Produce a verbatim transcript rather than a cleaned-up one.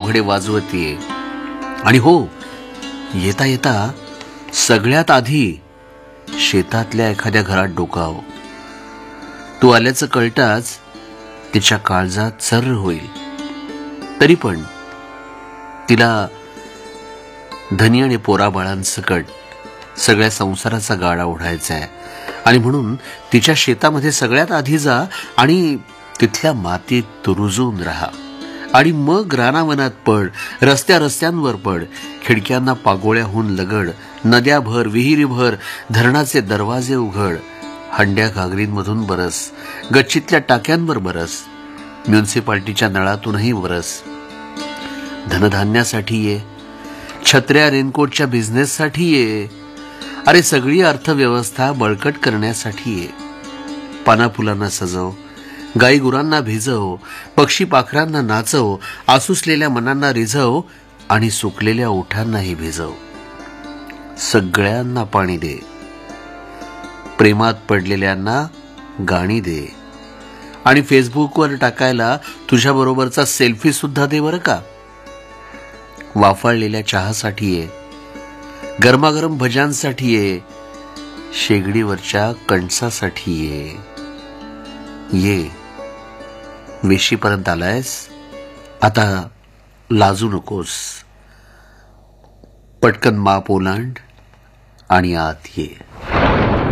बोघडे वाजवत ये. आणि हो, येता येता सगळ्यात आधी शेतातल्या एखाद्या घरात डोकाव. तू आल्याचं कळताच तिच्या काळजात सर्र होईल. तरी पण तिला धनी आणि पोराबाळांसकट सगळ्या संसाराचा गाडा ओढायचा आहे. आणि म्हणून तिच्या शेतामध्ये सगळ्यात आधी जा आणि तिथल्या मातीत तुरुजून राहा. आणि मग रानावनात पड, रस्त्या रस्त्यांवर पड, खिडक्यांना पागोळ्याहून लगड, नद्या भर, विहिरी भर, धरणाचे दरवाजे उघड, हंड्या घागरींमधून बरस, गच्चीतल्या टाक्यांवर बरस, म्युन्सिपाल्टीच्या नळातूनही बरस. धनधान्यासाठी ये, छत्र्या रेनकोटच्या बिझनेससाठी ये. अरे सगळी अर्थव्यवस्था बळकट करण्यासाठी ये. पानाफुलांना सजव, गाई गुरांना भिजव, पक्षी पाखरांना नाचव, आसुसलेल्या मनांना रिझव आणि सुकलेल्या ओठांनाही भिजव. सगळ्यांना पाणी दे, प्रेमात पडलेल्यांना गाणी दे आणि फेसबुकवर टाकायला तुझ्याबरोबरचा सेल्फी सुद्धा दे बरं का. वाफाळलेल्या चहासाठी ये, गरमागरम भज्यांसाठी ये, शेगडीवरच्या कणसासाठी ये. ये, वेशीपर्यंत आलायस, आता लाजू नकोस. पटकन माप ओलांड आणि आत ये.